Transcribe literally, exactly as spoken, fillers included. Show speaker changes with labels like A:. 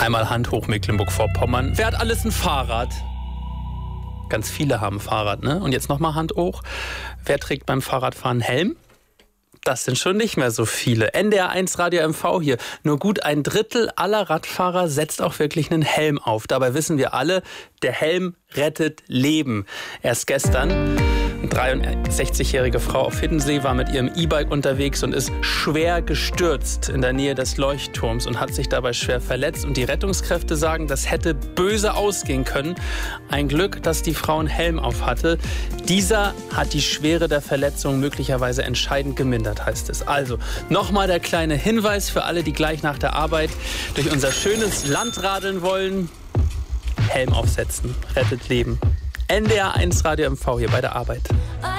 A: Einmal Hand hoch Mecklenburg-Vorpommern. Wer hat alles ein Fahrrad? Ganz viele haben Fahrrad, ne? Und jetzt nochmal Hand hoch. Wer trägt beim Fahrradfahren Helm? Das sind schon nicht mehr so viele. N D R eins Radio M V hier. Nur gut ein Drittel aller Radfahrer setzt auch wirklich einen Helm auf. Dabei wissen wir alle, der Helm rettet Leben. Erst gestern, eine dreiundsechzigjährige Frau auf Hiddensee war mit ihrem E-Bike unterwegs und ist schwer gestürzt in der Nähe des Leuchtturms und hat sich dabei schwer verletzt. Und die Rettungskräfte sagen, das hätte böse ausgehen können. Ein Glück, dass die Frau einen Helm auf hatte. Dieser hat die Schwere der Verletzung möglicherweise entscheidend gemindert, heißt es. Also nochmal der kleine Hinweis für alle, die gleich nach der Arbeit durch unser schönes Land radeln wollen. Helm aufsetzen, rettet Leben. N D R eins Radio M V hier bei der Arbeit.